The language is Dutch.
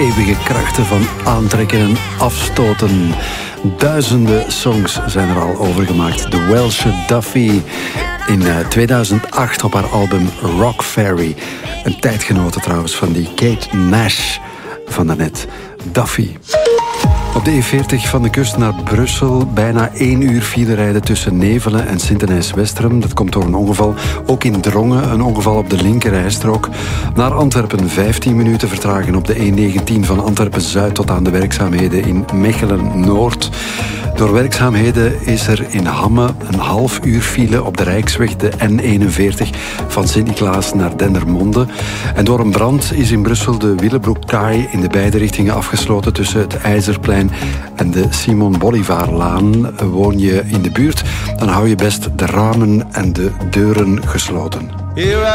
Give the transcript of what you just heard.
eeuwige krachten van aantrekken en afstoten. Duizenden songs zijn er al over gemaakt. De Welsche Duffy in 2008 op haar album Rock Fairy. Een tijdgenote trouwens van die Kate Nash van daarnet. Duffy. Op de E40 van de kust naar Brussel bijna 1 uur file rijden tussen Nevelen en Sint-Denijs-Westerum. Dat komt door een ongeval. Ook in Drongen een ongeval op de linkerrijstrook. Naar Antwerpen 15 minuten vertragen op de E19 van Antwerpen-Zuid tot aan de werkzaamheden in Mechelen-Noord. Door werkzaamheden is er in Hamme een half uur file op de Rijksweg, de N41, van Sint-Niklaas naar Dendermonde. En door een brand is in Brussel de Willebroekkaai in de beide richtingen afgesloten tussen het IJzerplein en de Simon Bolivarlaan. Woon je in de buurt, dan hou je best de ramen en de deuren gesloten.